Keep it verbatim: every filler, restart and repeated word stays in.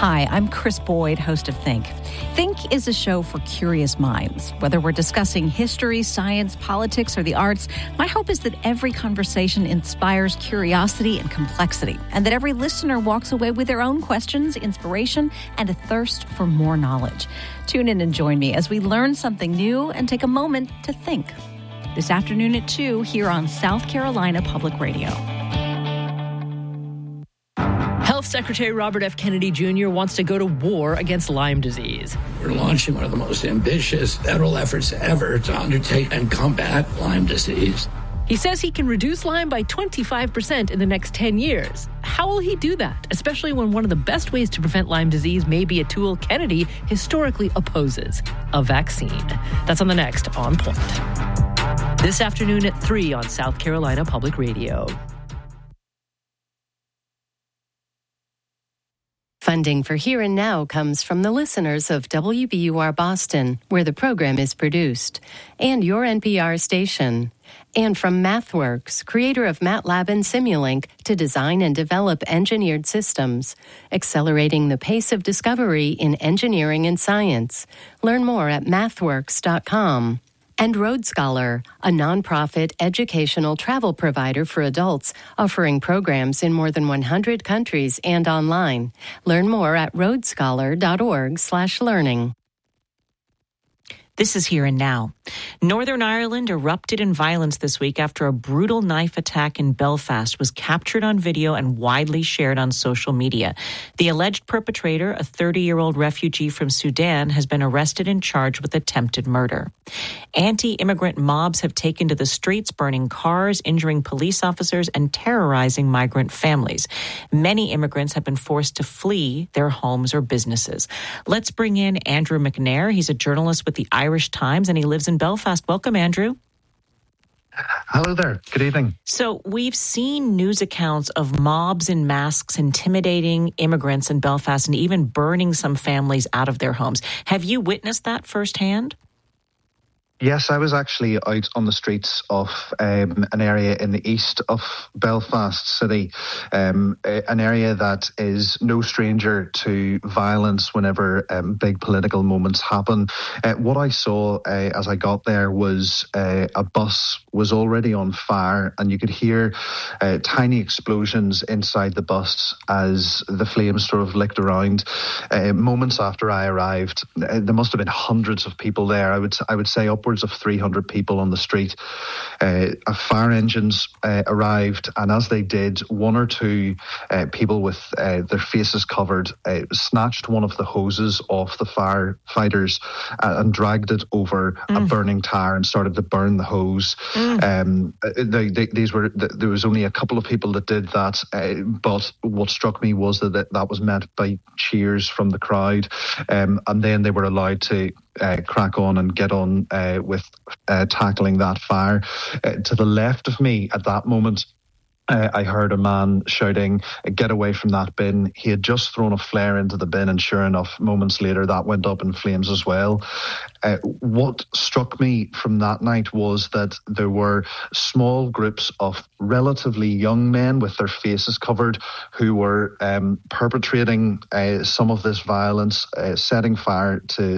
Hi, I'm Chris Boyd, host of Think. Think is a show for curious minds. Whether we're discussing history, science, politics, or the arts, my hope is that every conversation inspires curiosity and complexity, and that every listener walks away with their own questions, inspiration, and a thirst for more knowledge. Tune in and join me as we learn something new and take a moment to think. This afternoon at two here on South Carolina Public Radio. Health Secretary Robert F. Kennedy Junior wants to go to war against Lyme disease. We're launching one of the most ambitious federal efforts ever to undertake and combat Lyme disease. He says he can reduce Lyme by twenty-five percent in the next ten years. How will he do that, especially when one of the best ways to prevent Lyme disease may be a tool Kennedy historically opposes, a vaccine? That's on the next On Point. This afternoon at three on South Carolina Public Radio. Funding for Here and Now comes from the listeners of W B U R Boston, where the program is produced, and your N P R station, and from MathWorks, creator of MATLAB and Simulink, to design and develop engineered systems, accelerating the pace of discovery in engineering and science. Learn more at mathworks dot com. And Road Scholar, a nonprofit educational travel provider for adults, offering programs in more than one hundred countries and online. Learn more at roadscholar dot org slash learning. This is Here and Now. Northern Ireland erupted in violence this week after a brutal knife attack in Belfast was captured on video and widely shared on social media. The alleged perpetrator, a thirty-year-old refugee from Sudan, has been arrested and charged with attempted murder. Anti-immigrant mobs have taken to the streets, burning cars, injuring police officers, and terrorizing migrant families. Many immigrants have been forced to flee their homes or businesses. Let's bring in Andrew McNair. He's a journalist with the Irish Times, and he lives in Belfast. Welcome, Andrew. Hello there. Good evening. So we've seen news accounts of mobs in masks intimidating immigrants in Belfast and even burning some families out of their homes. Have you witnessed that firsthand? Yes, I was actually out on the streets of um, an area in the east of Belfast City, um, an area that is no stranger to violence whenever um, big political moments happen. Uh, what I saw uh, as I got there was uh, a bus was already on fire, and you could hear uh, tiny explosions inside the bus as the flames sort of licked around. Uh, moments after I arrived, uh, there must have been hundreds of people there. I would I would say upwards of three hundred people on the street. Uh, fire engines uh, arrived, and as they did, one or two uh, people with uh, their faces covered uh, snatched one of the hoses off the firefighters uh, and dragged it over mm. a burning tire and started to burn the hose. Mm. Um, they, they, these were there was only a couple of people that did that, uh, but what struck me was that that, that was met by cheers from the crowd, um, and then they were allowed to Uh, crack on and get on uh, with uh, tackling that fire. Uh, to the left of me at that moment, Uh, I heard a man shouting, "Get away from that bin." He had just thrown a flare into the bin, and sure enough, moments later, that went up in flames as well. Uh, what struck me from that night was that there were small groups of relatively young men with their faces covered who were um, perpetrating uh, some of this violence, uh, setting fire to